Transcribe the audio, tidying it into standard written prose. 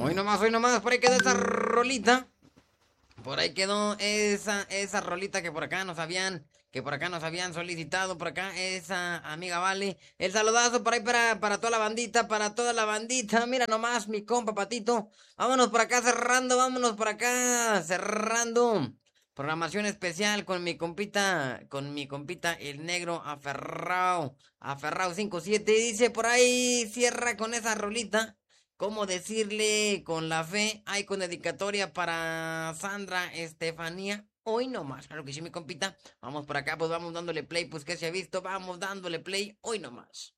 Hoy nomás, por ahí quedó esa rolita. Por ahí quedó esa rolita que por acá nos habían solicitado, por acá, esa amiga Vale. El saludazo por ahí para toda la bandita, para toda la bandita. Mira nomás, mi compa Patito. Vámonos por acá cerrando, vámonos por acá cerrando. Programación especial con mi compita el negro aferrado 57. Dice por ahí, cierra con esa rolita. ¿Cómo decirle con la fe? Hay con dedicatoria para Sandra Estefanía. Hoy nomás, claro que sí, mi compita. Vamos por acá, pues vamos dándole play, pues que se ha visto. Vamos dándole play hoy nomás.